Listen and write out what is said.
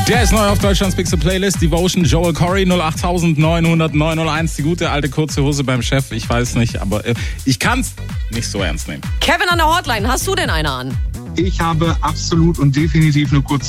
Der ist neu auf Deutschlands Bigste Playlist. Devotion, Joel Corey, 08900 901. Die gute alte kurze Hose beim Chef. Ich weiß nicht, aber ich kann's nicht so ernst nehmen. Kevin an der Hotline, hast du denn eine an? Ich habe absolut und definitiv eine kurze